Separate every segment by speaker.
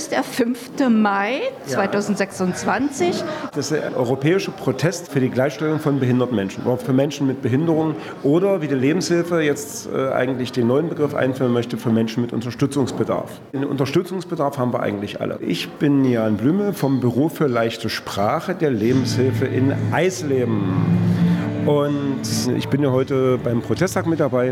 Speaker 1: ist der 5. Mai 2026.
Speaker 2: Das ist der europäische Protest für die Gleichstellung von behinderten Menschen, oder für Menschen mit Behinderung oder wie die Lebenshilfe jetzt eigentlich den neuen Begriff einführen möchte, für Menschen mit Unterstützungsbedarf. Den Unterstützungsbedarf haben wir eigentlich alle. Ich bin Jan Blüme vom Büro für leichte Sprache der Lebenshilfe in Eisleben. Und ich bin ja heute beim Protesttag mit dabei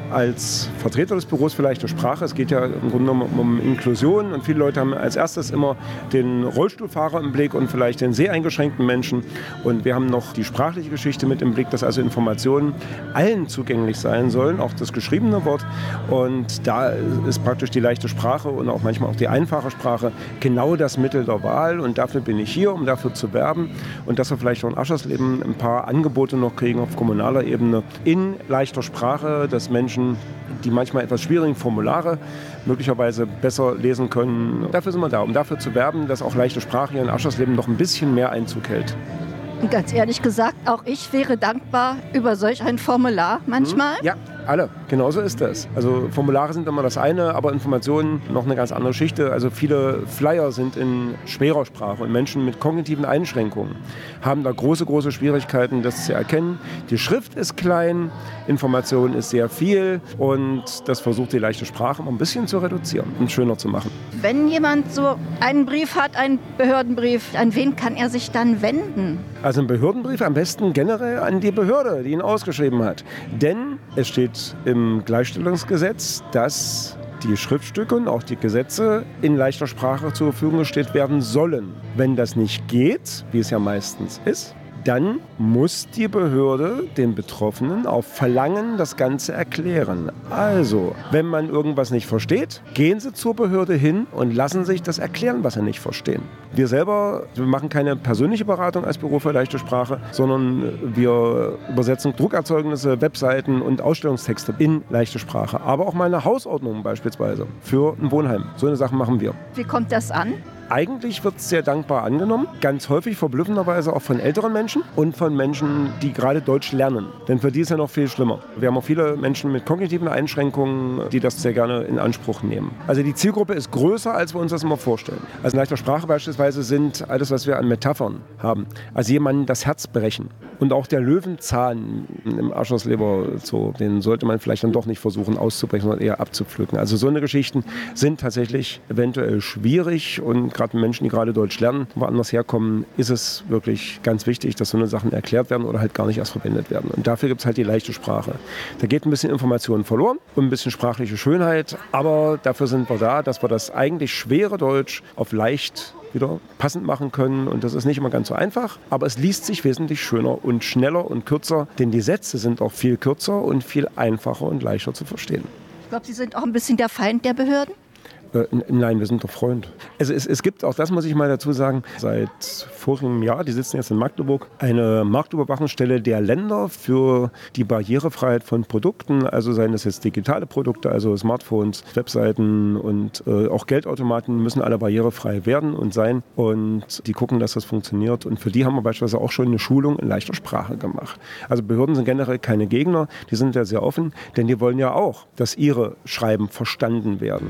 Speaker 2: als Vertreter des Büros für leichte Sprache. Es geht ja im Grunde genommen um Inklusion und viele Leute haben als erstes immer den Rollstuhlfahrer im Blick und vielleicht den seheingeschränkten Menschen. Und wir haben noch die sprachliche Geschichte mit im Blick, dass also Informationen allen zugänglich sein sollen, auch das geschriebene Wort. Und da ist praktisch die leichte Sprache und auch manchmal auch die einfache Sprache genau das Mittel der Wahl. Und dafür bin ich hier, um dafür zu werben und dass wir vielleicht auch in Aschersleben ein paar Angebote noch kriegen auf kommunaler Ebene in leichter Sprache, dass Menschen, die manchmal etwas schwierigen Formulare möglicherweise besser lesen können. Dafür sind wir da, um dafür zu werben, dass auch leichte Sprache hier in Aschersleben noch ein bisschen mehr Einzug hält.
Speaker 1: Ganz ehrlich gesagt, auch ich wäre dankbar über solch ein Formular manchmal.
Speaker 2: Ja, alle. Genauso ist das. Also Formulare sind immer das eine, aber Informationen noch eine ganz andere Geschichte. Also viele Flyer sind in schwerer Sprache und Menschen mit kognitiven Einschränkungen haben da große Schwierigkeiten, das zu erkennen. Die Schrift ist klein, Information ist sehr viel und das versucht die leichte Sprache ein bisschen zu reduzieren und schöner zu machen.
Speaker 1: Wenn jemand so einen Brief hat, einen Behördenbrief, an wen kann er sich dann wenden?
Speaker 2: Also ein Behördenbrief am besten generell an die Behörde, die ihn ausgeschrieben hat. Denn es steht im Gleichstellungsgesetz, dass die Schriftstücke und auch die Gesetze in leichter Sprache zur Verfügung gestellt werden sollen. Wenn das nicht geht, wie es ja meistens ist, dann muss die Behörde den Betroffenen auf Verlangen das Ganze erklären. Also, wenn man irgendwas nicht versteht, gehen Sie zur Behörde hin und lassen sich das erklären, was Sie nicht verstehen. Wir selber, wir machen keine persönliche Beratung als Büro für leichte Sprache, sondern wir übersetzen Druckerzeugnisse, Webseiten und Ausstellungstexte in leichte Sprache. Aber auch mal eine Hausordnung beispielsweise für ein Wohnheim. So eine Sache machen wir.
Speaker 1: Wie kommt das an?
Speaker 2: Eigentlich wird es sehr dankbar angenommen, ganz häufig verblüffenderweise auch von älteren Menschen und von Menschen, die gerade Deutsch lernen. Denn für die ist ja noch viel schlimmer. Wir haben auch viele Menschen mit kognitiven Einschränkungen, die das sehr gerne in Anspruch nehmen. Also die Zielgruppe ist größer, als wir uns das immer vorstellen. Also in leichter Sprache beispielsweise sind alles, was wir an Metaphern haben. Also jemandem das Herz brechen. Und auch der Löwenzahn im Aschersleber Zoo, den sollte man vielleicht dann doch nicht versuchen auszubrechen, sondern eher abzupflücken. Also so eine Geschichten sind tatsächlich eventuell schwierig und gerade Menschen, die gerade Deutsch lernen, woanders herkommen, ist es wirklich ganz wichtig, dass so eine Sachen erklärt werden oder halt gar nicht erst verwendet werden. Und dafür gibt es halt die leichte Sprache. Da geht ein bisschen Information verloren und ein bisschen sprachliche Schönheit, aber dafür sind wir da, dass wir das eigentlich schwere Deutsch auf leicht wieder passend machen können. Und das ist nicht immer ganz so einfach, aber es liest sich wesentlich schöner und schneller und kürzer, denn die Sätze sind auch viel kürzer und viel einfacher und leichter zu verstehen.
Speaker 1: Ich glaube, Sie sind auch ein bisschen der Feind der Behörden?
Speaker 2: Nein, wir sind doch Freund. Also es gibt, auch das muss ich mal dazu sagen, seit vorigem Jahr, die sitzen jetzt in Magdeburg, eine Marktüberwachungsstelle der Länder für die Barrierefreiheit von Produkten, also seien das jetzt digitale Produkte, also Smartphones, Webseiten und auch Geldautomaten müssen alle barrierefrei werden und sein und die gucken, dass das funktioniert und für die haben wir beispielsweise auch schon eine Schulung in leichter Sprache gemacht. Also Behörden sind generell keine Gegner, die sind ja sehr offen, denn die wollen ja auch, dass ihre Schreiben verstanden werden.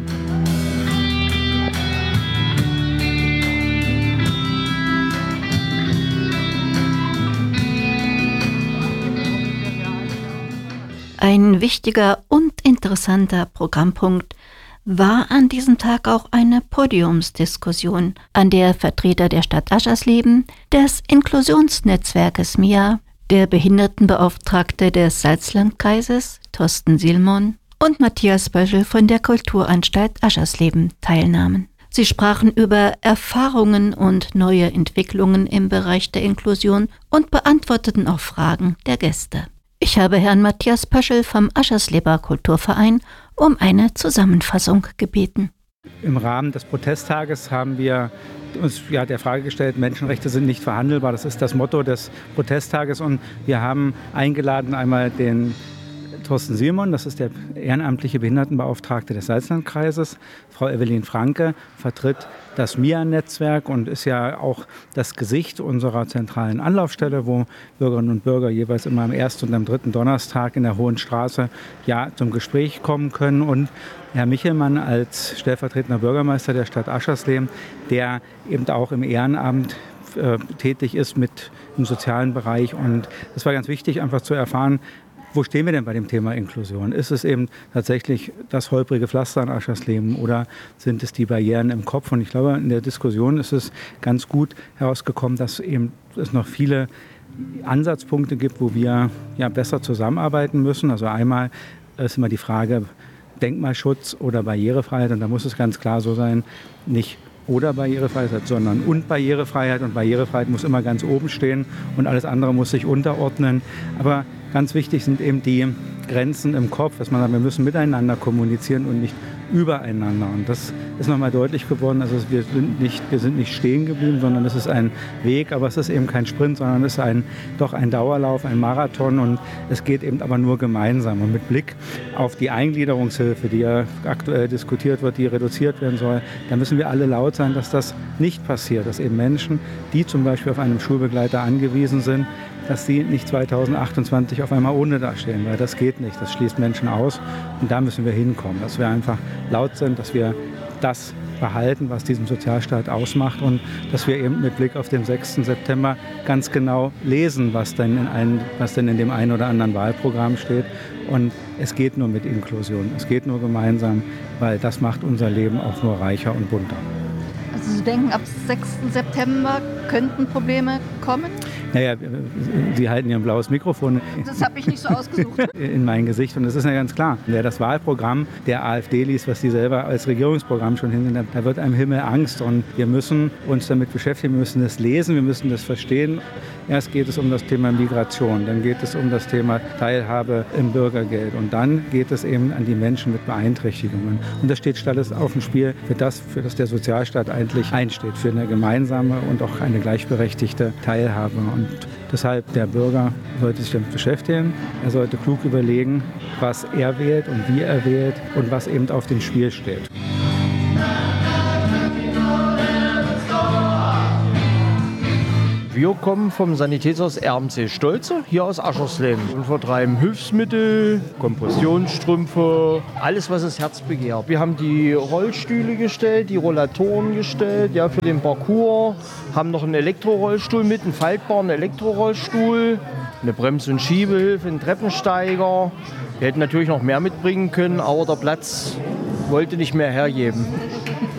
Speaker 3: Ein wichtiger und interessanter Programmpunkt war an diesem Tag auch eine Podiumsdiskussion, an der Vertreter der Stadt Aschersleben, des Inklusionsnetzwerkes MIA, der Behindertenbeauftragte des Salzlandkreises, Thorsten Silmon, und Matthias Böschel von der Kulturanstalt Aschersleben teilnahmen. Sie sprachen über Erfahrungen und neue Entwicklungen im Bereich der Inklusion und beantworteten auch Fragen der Gäste. Ich habe Herrn Matthias Pöschel vom Aschersleber Kulturverein um eine Zusammenfassung gebeten.
Speaker 4: Im Rahmen des Protesttages haben wir uns der Frage gestellt, Menschenrechte sind nicht verhandelbar. Das ist das Motto des Protesttages und wir haben eingeladen einmal den Thorsten Simon, das ist der ehrenamtliche Behindertenbeauftragte des Salzlandkreises. Frau Evelyn Franke vertritt das MIA-Netzwerk und ist ja auch das Gesicht unserer zentralen Anlaufstelle, wo Bürgerinnen und Bürger jeweils immer am ersten und am dritten Donnerstag in der Hohen Straße zum Gespräch kommen können. Und Herr Michelmann als stellvertretender Bürgermeister der Stadt Aschersleben, der eben auch im Ehrenamt tätig ist im sozialen Bereich. Und es war ganz wichtig, einfach zu erfahren, wo stehen wir denn bei dem Thema Inklusion? Ist es eben tatsächlich das holprige Pflaster an Aschersleben oder sind es die Barrieren im Kopf? Und ich glaube, in der Diskussion ist es ganz gut herausgekommen, dass eben es noch viele Ansatzpunkte gibt, wo wir besser zusammenarbeiten müssen. Also einmal ist immer die Frage Denkmalschutz oder Barrierefreiheit. Und da muss es ganz klar so sein, nicht oder Barrierefreiheit, sondern und Barrierefreiheit. Und Barrierefreiheit muss immer ganz oben stehen und alles andere muss sich unterordnen. Aber ganz wichtig sind eben die Grenzen im Kopf, dass man sagt, wir müssen miteinander kommunizieren und nicht übereinander. Und das ist nochmal deutlich geworden. Also wir sind nicht stehen geblieben, sondern es ist ein Weg, aber es ist eben kein Sprint, sondern es ist doch ein Dauerlauf, ein Marathon und es geht eben aber nur gemeinsam. Und mit Blick auf die Eingliederungshilfe, die ja aktuell diskutiert wird, die reduziert werden soll, da müssen wir alle laut sein, dass das nicht passiert, dass eben Menschen, die zum Beispiel auf einen Schulbegleiter angewiesen sind, dass sie nicht 2028 auf einmal ohne dastehen, weil das geht nicht, das schließt Menschen aus und da müssen wir hinkommen, dass wir einfach laut sind, dass wir das behalten, was diesen Sozialstaat ausmacht und dass wir eben mit Blick auf den 6. September ganz genau lesen, was denn in dem einen oder anderen Wahlprogramm steht. Und es geht nur mit Inklusion, es geht nur gemeinsam, weil das macht unser Leben auch nur reicher und bunter.
Speaker 1: Also Sie denken, ab 6. September könnten Probleme kommen?
Speaker 4: Naja, Sie halten hier ein blaues Mikrofon.
Speaker 1: Das habe ich nicht so ausgesucht.
Speaker 4: In mein Gesicht. Und es ist ja ganz klar, wer das Wahlprogramm der AfD liest, was die selber als Regierungsprogramm schon hinnehmen, da wird einem Himmel Angst. Und wir müssen uns damit beschäftigen, wir müssen das lesen, wir müssen das verstehen. Erst geht es um das Thema Migration, dann geht es um das Thema Teilhabe im Bürgergeld. Und dann geht es eben an die Menschen mit Beeinträchtigungen. Und das steht alles auf dem Spiel, für das der Sozialstaat eigentlich einsteht, für eine gemeinsame und auch eine gleichberechtigte Teilhabe. Und deshalb, der Bürger sollte sich damit beschäftigen. Er sollte klug überlegen, was er wählt und wie er wählt und was eben auf dem Spiel steht.
Speaker 5: Wir kommen vom Sanitätshaus Ermsee-Stolze, hier aus Aschersleben, und vertreiben Hilfsmittel, Kompressionsstrümpfe, alles, was das Herz begehrt. Wir haben die Rollstühle gestellt, die Rollatoren gestellt, für den Parcours, haben noch einen Elektrorollstuhl mit, einen faltbaren Elektrorollstuhl, eine Brems- und Schiebehilfe, einen Treppensteiger. Wir hätten natürlich noch mehr mitbringen können, aber der Platz wollte nicht mehr hergeben.